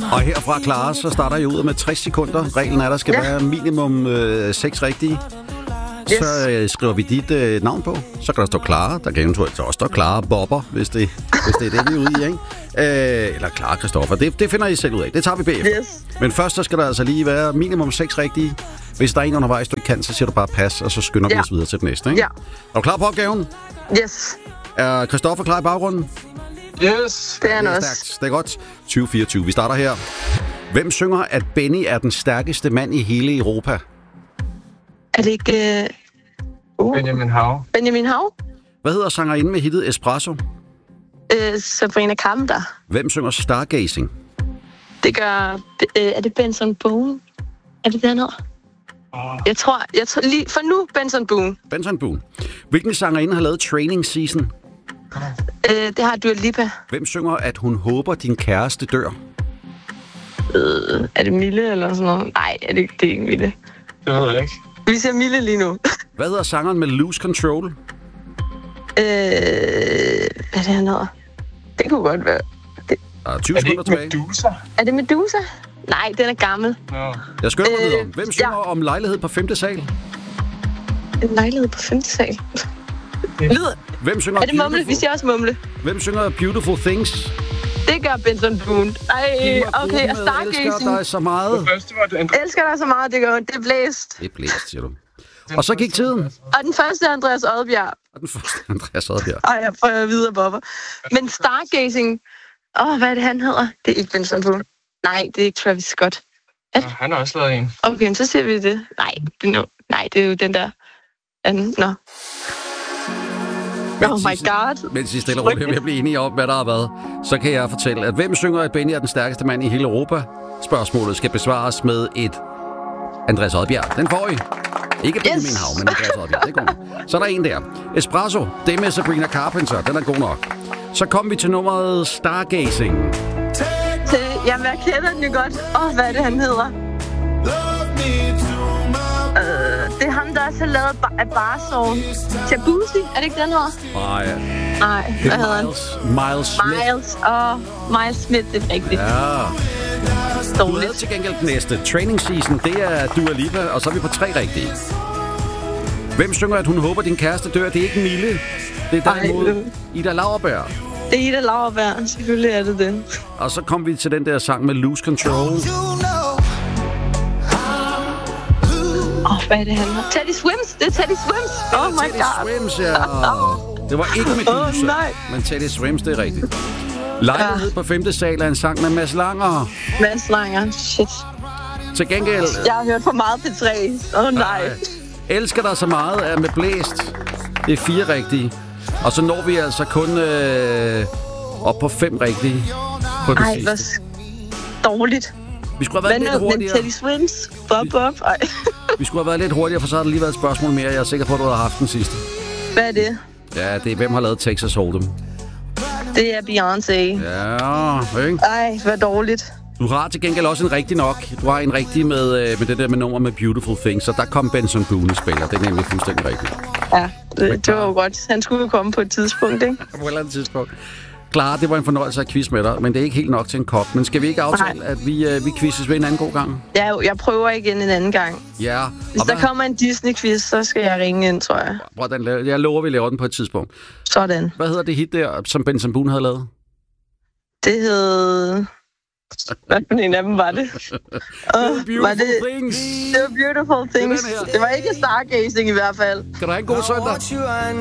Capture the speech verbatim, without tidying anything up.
Og herfra, Clara, så starter jeg ud med tres sekunder. Reglen er, der skal ja. være minimum øh, seks rigtige. Yes. Så øh, skriver vi dit øh, navn på. Så kan der stå Clara. Der kan eventuelt også stå Clara Bobber, hvis det, hvis det er det, vi er ude i, ikke? Øh, eller Clara Christoffer. Det, det finder I selv ud af. Det tager vi bagefter. Yes. Men først så skal der altså lige være minimum seks rigtige. Hvis der er en undervejs, du ikke kan, så siger du bare pas, og så skynder vi ja. os videre til den næste, ikke? Ja. Er du klar på opgaven? Yes. Er Christoffer klar i baggrunden? Yes. Det er han det er også. Stærkt. Det er godt. tyve fireogtyve. Vi starter her. Hvem synger, at Benny er den stærkeste mand i hele Europa? Er det ikke... Uh, Benjamin Hav. Benjamin Hav? Hvad hedder sangerinden med hittet Espresso? Øh, Sabrina Carpenter. Hvem synger Stargazing? Det gør... Øh, er det Benson Boone? Er det det, han hedder? Oh. Jeg tror... Jeg tror lige for nu, Benson Boone. Benson Boone. Hvilken sangerinde har lavet Training Season? Øh, det har Dua Lipa. Hvem synger, at hun håber, din kæreste dør? Øh, er det Mille eller sådan noget? Nej, er det, det er ikke Mille. Det ved jeg ikke. Vi ser Mille lige nu. Hvad hedder sangeren med Lose Control? Øh, hvad er det, han hedder? Det kunne godt være. Det... Der er tyve er sekunder tilbage. Medusa? Er det Medusa? Nej, den er gammel. No. Jeg skynder mig øh, videre. Hvem synger ja. om lejlighed på femte sal? En lejlighed på femte sal? Lyd. Hvem synger er det Mumle? Vi siger også Mumle. Hvem synger Beautiful Things? Det gør Benson Boone. Ej, okay, og Stargazing. Elsker dig så meget. Det første var det Elsker dig så meget, det gør det er blæst. Det er blæst, siger du. Og så gik tiden. Og den første er Andreas Oddbjerg. Og den første er Andreas Oddbjerg. Ej, jeg prøver videre, Bobber. Men Stargazing... Åh, oh, hvad er det, han hedder? Det er ikke Benson Boone. Nej, det er ikke Travis Scott. Ja, han har også lavet en. Okay, så ser vi det. Nej, det er, no. Nej, det er jo den der... Anden. Nå. Oh my god. Mens I stille og roligt er ved at blive enige om, hvad der har været, så kan jeg fortælle, at hvem synger, at Benny er den stærkeste mand i hele Europa? Spørgsmålet skal besvares med et Andreas Oddbjerg. Den får I. Ikke Benjamin yes. Hav, men Andreas Oddbjerg. Det går. Så er der en der. Espresso, det med Sabrina Carpenter. Den er god nok. Så kom vi til nummeret Stargazing. Til, jamen, jeg kender den jo godt. Åh, oh, hvad er det, han hedder? Uh, det er ham, der også har lavet af Barsong. Tabusi, er det ikke den her? Nej. Nej, hvad hedder han? Miles, Miles Smith. Miles, og oh, Miles Smith, det er rigtigt. Ja. Du havde til gengæld den næste. Training Season, det er Dua Lipa, og så er vi på tre rigtige. Hvem synger, at hun håber, din kæreste dør? Det er ikke Mille. Det er derimod Ej, Ida Lauerberg. Det er Ida Lauerberg, selvfølgelig er det den. Og så kom vi til den der sang med Lose Control. Åh, oh, hvad er det, han har? Teddy Swims! Det er Teddy Swims! Oh my Teddy god! Teddy Swims, ja. Det var ikke Medusa, oh, nej. Men Teddy Swims, det er rigtigt. Lejlighed ja. på femte sal er en sang med Mads Langer. Mads Langer, shit. Til gengæld... Jeg har hørt for meget P tre. Åh, oh, nej. nej. Elsker dig så meget er med blæst. Det er fire rigtige. Og så når vi altså kun øh, op på fem rigtige på det Ej, sidste. Hvor dårligt. Vi skulle have været men, lidt hurtigere. Men Teddy Swims, Bob Bob. Ej. Vi skulle have været lidt hurtigere, for så har der lige været et spørgsmål mere. Jeg er sikker på, at du har haft den sidste. Hvad er det? Ja, det er hvem har lavet Texas Hold'em. Det er Beyoncé. Ja, ikke? Ej, hvor dårligt. Du har til gengæld også en rigtig nok. Du har en rigtig med, med det der med nummer med Beautiful Things, så der kom Benson Boone spiller. Det er nemlig fuldstændig rigtigt. Ja, det, det var jo godt. Han skulle jo komme på et tidspunkt, ikke? På et eller andet tidspunkt. Klar, det var en fornøjelse at quiz med dig, men det er ikke helt nok til en kop. Men skal vi ikke aftale, Nej. at vi, uh, vi quizzes ved en anden god gang? Ja, jeg prøver igen en anden gang. Ja. Hvis der hvad? kommer en Disney-quiz, så skal jeg ringe ind, tror jeg. Hvordan, jeg lover, vi laver den på et tidspunkt. Sådan. Hvad hedder det hit der, som Benson Boone havde lavet? Det hed... Hvad for en af dem var det? Uh, beautiful var det... Things. Det var Beautiful Things. Det, det var ikke Stargazing i hvert fald. Kan du have en god søndag?